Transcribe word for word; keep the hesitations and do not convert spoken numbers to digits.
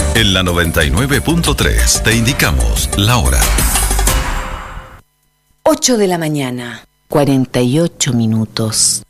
En la noventa y nueve punto tres te indicamos la hora. ocho de la mañana, cuarenta y ocho minutos.